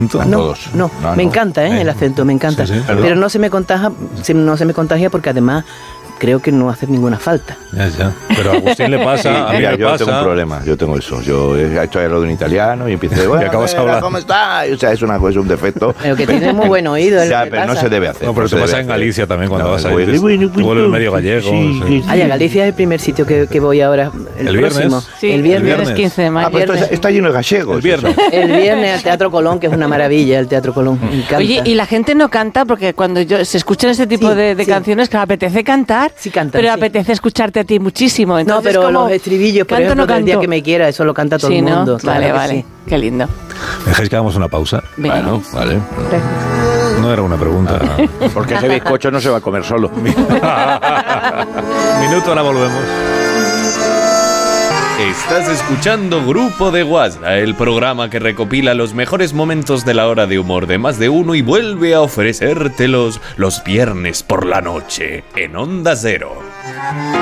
No, me encanta, el acento, me encanta. Sí, pero no se me contagia porque además creo que no hace ninguna falta. Ya. Pero a Agustín le pasa, a mí me yo pasa. tengo un problema, yo tengo eso. Yo he hecho lo de un italiano y empiezo de y acabas hablando. ¿Cómo está? O sea, es un defecto. Pero que tiene muy buen oído. Ya, pero no se debe hacer. No, pero te pasa en Galicia también cuando vas ahí. Te vuelves medio gallego. Sí. A Galicia es el primer sitio que voy ahora. ¿El próximo. viernes? Sí, el viernes 15 de mayo. Pues está lleno de gallegos. El viernes. El viernes al Teatro Colón, que es una maravilla, el Teatro Colón. Me encanta. Oye, y la gente no canta porque cuando se escuchan ese tipo de canciones que apetece cantar, Sí cantan, pero sí. apetece escucharte a ti muchísimo. No, Entonces, pero como, los estribillos, por ¿canto o ejemplo, no del día canto? que me quiera, eso lo canta todo Sí, el ¿no? mundo. claro que Vale. sí. Qué lindo. ¿Dejáis que hagamos una pausa? Venga. Bueno, vale. No era una pregunta. Porque ese bizcocho no se va a comer solo. Minuto, ahora volvemos. Estás escuchando Grupo de WhatsApp, el programa que recopila los mejores momentos de la hora de humor de más de uno y vuelve a ofrecértelos los viernes por la noche en Onda Cero.